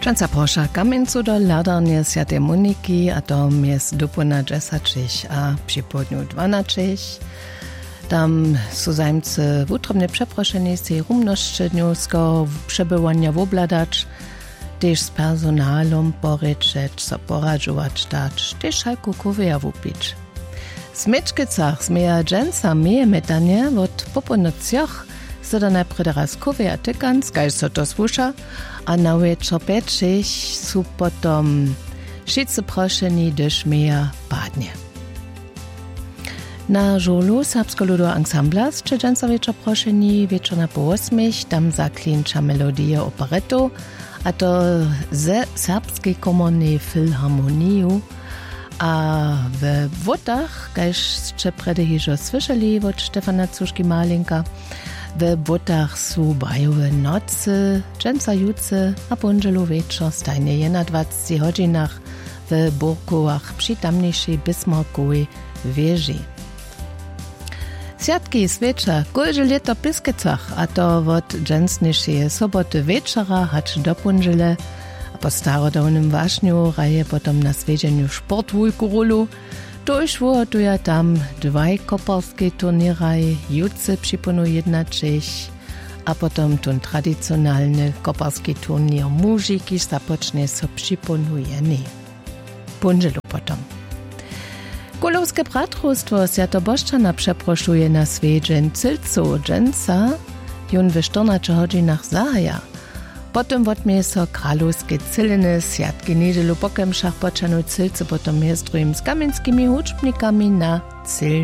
Dżęca prosza kamieńcu do ladarnie Świętej Moniki, a to jest dopuna 10 a przy południu 12. Tam są zajmcy wutrobnie przeproszeni z tej rumności dniowskiego przebywania wobladacz, też z personalom poryczeć, so poradzować dać, też halku kowia wupić. W Smyczkicach zmieja dżęca mieje metanie od poponocjoch, so da najprej raz kowia tykans, kaj so to słusza, a na wieczor 5 są potom wszyscy proszeni, gdyż mieja padnie. Na żolu serbsko-ludo ansambla z dżęca wieczor proszeni, wieczor na po 8, tam zaklinča melodije operetu, a to ze serbskiej komornej filharmoniju, a w Wotach, kajż jeszcze predyhiżo słyszeli od Stefana Cuszki-Malinka, w Wotach są bajowe nocy, dżęca juce, a ponżelu wieczor stajnie je na 20 godzinach w Burkowach przy tamniejszej Bismarckowej wieży. Świadki z wiecza kolże lata w Piskicach, a to od dżęsniejszej soboty wieczora hacz do ponżele, a po starodawnym waśniu raje potom na zwiedzeniu sportwujku rolu, toż wyhotuje tam 2 koparskie turniery, juce przyponu 1-6, a potom ten tradycjonalny koparski turnier muzyki zapocznie so przyponuje nie. Ponżelu potom. Kolowskie bratrostwo Świętoboszczana przeproszuje na zwiedzeń Cylcu dżęca, jun w 14 godzinach zahaja. Potem odmie so kralowskie cyliny, świadki niedzielu po kemszach poczanu Cylcu, potom jest z kamieńskimi huczbnikami na Cyl